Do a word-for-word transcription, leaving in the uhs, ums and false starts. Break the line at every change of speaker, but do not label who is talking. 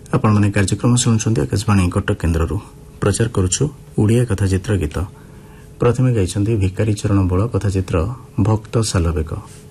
आपण माने कार्यक्रम शुणुंट आकाशवाणी कटक केन्द्र प्रचार करुछु उड़िया कथाचित्र गीत प्रथमे गाइछन्ति भिकारी चरण बल कथाचित्र भक्त सालबेग।